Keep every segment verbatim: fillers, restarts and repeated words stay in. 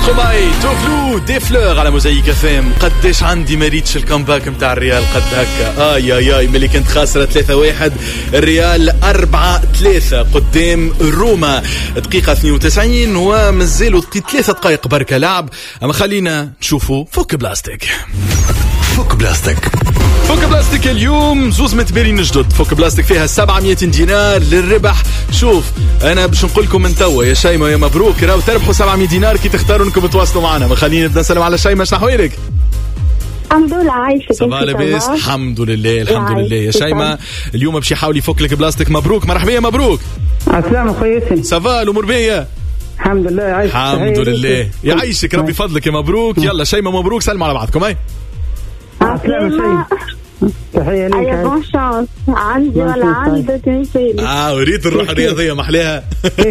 ستروماي توفلو دي فلور على موزايك اف ام. قديش عندي ما ريتش الكومباك متاع الريال قد هكا. اي اي اي ملي كنت خاسره ثلاثة واحد الريال أربعة ثلاثة قدام روما. دقيقه اثنين وتسعين ومازالوا ثلاثة دقائق بركه لعب. اما خلينا نشوفوا فك بلاستيك. فك بلاستيك فك بلاستيك اليوم زوز متبرين جدد. فك بلاستيك فيها سبعمية دينار للربح. شوف انا باش نقول لكم من توا يا شيماء يا مبروك راهو تربحوا سبعمية دينار كي تختاروا انكم تواصلوا معنا. ما خلينا نبدا نسلم على شيماء. شنو احوالك؟ الحمد لله عايشك. صباح لاباس. الحمد لله الحمد لله يا شيماء. اليوم باش يحاول يفك لك بلاستيك. مبروك مرحبا مبروك. السلام خويتي. صباح الامور باهيه الحمد لله عايشك. الحمد لله يعيشك ربي فضلك يا مبروك. يلا شيماء مبروك سلموا على بعضكم. هاي السلام شيماء. تحية ليك. أي بون شانس. عندي ولا عندك مثالي. اه وريت الروح الرياضية محلاها.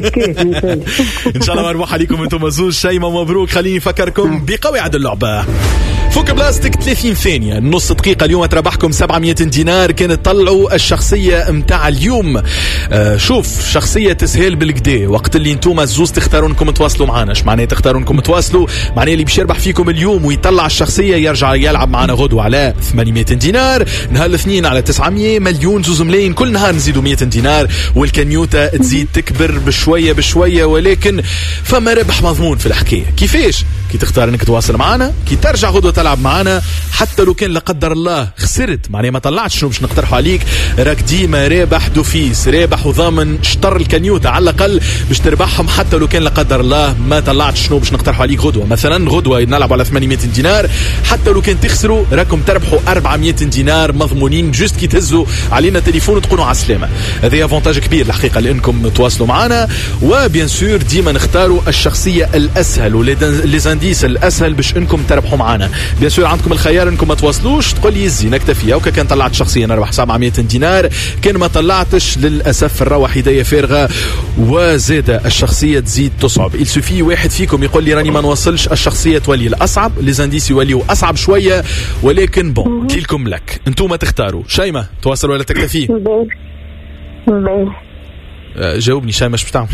إن شاء الله مربوح عليكم أنتم مزوج. شيماء مبروك. خليني أفكركم بقواعد اللعبة. فك بلاستيك ثلاثين ثانية نص دقيقة. اليوم تربحكم سبعمية دينار. كانت طلعوا الشخصية متاع اليوم. آه شوف شخصية تسهيل بالكدا وقت اللي انتم الزوز تختاروا انكم تواصلوا معنا. ايش معناه تختاروا انكم تواصلوا؟ معناه اللي باش يربح فيكم اليوم ويطلع الشخصية يرجع يلعب معنا غدوة على ثمانمية دينار. نهار الاثنين على تسعمية مليون زوز ملايين. كل نهار نزيدوا مية دينار والكنيوتة تزيد تكبر بشوية بشوية. ولكن فما ربح مضمون في الحكاية. كيفاش؟ كي تختار انك تواصل معنا كي ترجع غدوة تلعب معنا. حتى لو كان لا قدر الله خسرت معناه ما طلعتش شنو باش نقترحوا عليك راك ديما رابح دوفيس رابح وضامن شطر الكنيوتة على الأقل باش تربحهم. حتى لو كان لا قدر الله ما طلعتش شنو باش نقترحوا عليك غدوة. مثلا غدوة نلعب على ثمانمية دينار. حتى لو كان تخسروا راكم تربحوا أربعمية دينار مضمونين. جست كي تهزوا علينا تليفون وتقولوا على السلامة. هذا افونتاج كبير الحقيقة لانكم تواصلوا معنا. وبيان سور ديما نختاروا الشخصية الأسهل وليزانديس الأسهل باش انكم تربحوا معنا. بيان سور عندكم الخيار انكم ما تواصلوش تقول لي يزي نكتفي. وكا كان طلعت شخصيا نربح سبعمية دينار. كان ما طلعتش للاسف نروح يديا فارغه. وزاد الشخصيه تزيد تصعب. السوفي واحد فيكم يقول لي راني ما نوصلش الشخصيه تولي الاصعب. لي زانديس يوليو اصعب شويه. ولكن بون كلكم لك انتم تختاروا. شيماء تواصل ولا تكتفي؟ جاوبني شيماء ايش باش تعمل؟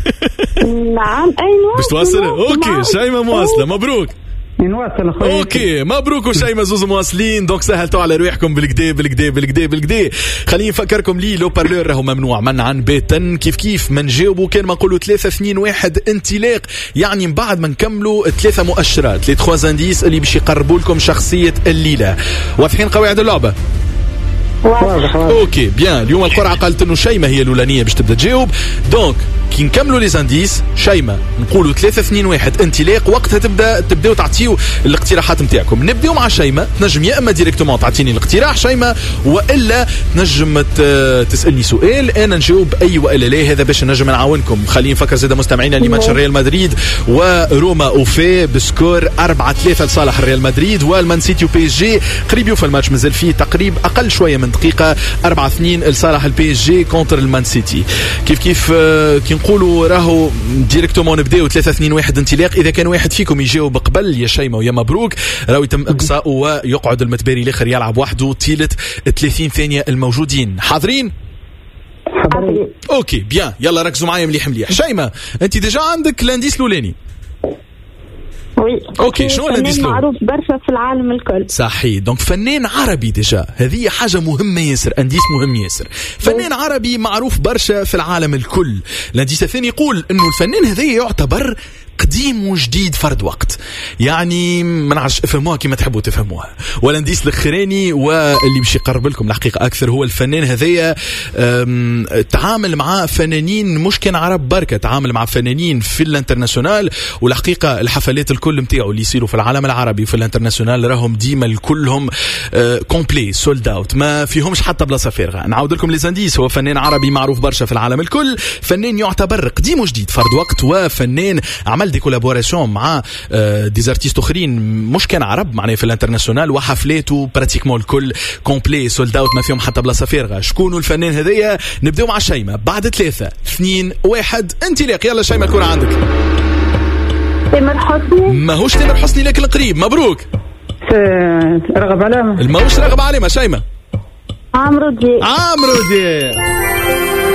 نعم اي باش تواصل. اوكي شيماء مواصله. مبروك. نواصل اخويا. اوكي مبروك وشيماء زوز مواصلين. دونك سهلتوا على رواحكم بالكدا بالكدا بالكدا بالكدا. خليني نفكركم لي لو بارلور راهو ممنوع منعا باتا. كيف كيف ما نجاوبوا كان ما نقولوا ثلاثة اثنين واحد انطلاق. يعني من بعد ما نكملوا ثلاثة مؤشرات لي تخوا زانديس اللي باش يقربوا لكم شخصية الليلة. واضحين قواعد اللعبة؟ واضح. اوكي بيان. اليوم القرعه قالت انه شيماء هي الاولانيه باش تبدا تجاوب. دونك كي نكملوا لي زانديس شيماء نقولوا ثلاثة اثنين واحد انطلاق. وقتها تبدا تبداو تعطيو الاقتراحات نتاعكم. نبداو مع شيماء. تنجم يا اما ديريكتومون تعطيني الاقتراح شيماء والا تنجم تسالني سؤال انا نجاوب اي والا لا. هذا باش نجم نعاونكم. خلينا نفكر زاده مستمعينا اللي ماتش ريال مدريد وروما اوفي بسكور أربعة ثلاثة لصالح ريال مدريد. والمان سيتي وبي اس جي قريب في الماتش مازال فيه تقريب اقل شويه من دقيقة. أربعة اثنين لصالح البي اس جي كونتر المان سيتي. كيف كيف آه كي نقولوا راهو ديريكتومون نبداو ثلاثة اثنين واحد انطلاق. إذا كان واحد فيكم يجاوب قبل يا شيماء ويا مبروك راهو يتم إقصاء ويقعد المتباري الآخر يلعب وحده طيلة ثلاثين ثانية الموجودين. حاضرين؟ حاضرين. أوكي بيان. يلا ركزوا معايا مليح مليح. شيماء أنت ديجا عندك لانديس الأولاني. وي. اوكي شنو الانديس معروف برشا في العالم الكل. صحيح. دونك فنان عربي ديجا هذه حاجه مهمه ياسر. انديس مهم ياسر. فنان عربي معروف برشا في العالم الكل. الانديس الثاني يقول انه الفنان هذا يعتبر قديم وجديد فرد وقت. يعني ما نعرفش افهموها كما تحبوا تفهموها. والانديس الاخراني واللي باش يقرب لكم الحقيقه اكثر هو الفنان هذايا تعامل مع فنانين مش كان عرب بركه. تعامل مع فنانين في الانترناسيونال. والحقيقه الحفلات الكل نتاعو اللي يصيروا في العالم العربي في الانترناسيونال راهم ديما الكلهم كومبلي سولد اوت ما فيهمش حتى بلاصه فارغه. نعاود لكم لي زانديس. هو فنان عربي معروف برشا في العالم الكل. فنان يعتبر قديم وجديد فرد وقت. وفنان عمل دي كولابوراسيون مع دي زارتيست اخرين مش كان عرب معناه في الانترناسيونال. وحفلاته براتيكمون الكل كومبلي سولد اوت ما فيهم حتى بلاصه فارغه. شكون الفنان هذايا؟ نبداو مع شيماء بعد ثلاثة اثنين واحد انطلاق. يلا شيماء الكره عندك. تامر حسني. ماهوش تامر حسني لكن القريب. مبروك. رغب علامة. الماهوش رغب علامة. شيماء عمرو دياب. عمرو دياب